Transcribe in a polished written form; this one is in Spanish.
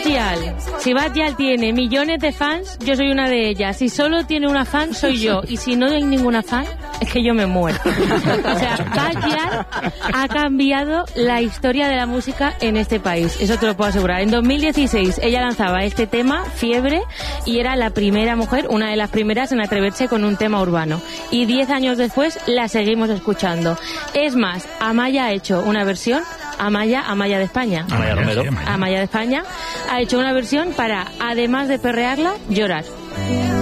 Bad Gyal tiene millones de fans, yo soy una de ellas. Si solo tiene una fan, soy yo. Y si no hay ninguna fan, es que yo me muero. O sea, Bad Gyal ha cambiado la historia de la música en este país. Eso te lo puedo asegurar. En 2016 ella lanzaba este tema, Fiebre, y era la primera mujer, una de las primeras en atreverse con un tema urbano. Y 10 años después la seguimos escuchando. Es más, Amaya ha hecho una versión, Amaya de España. Amaya Romero. Amaya de España ha hecho una versión para, además de perrearla, llorar.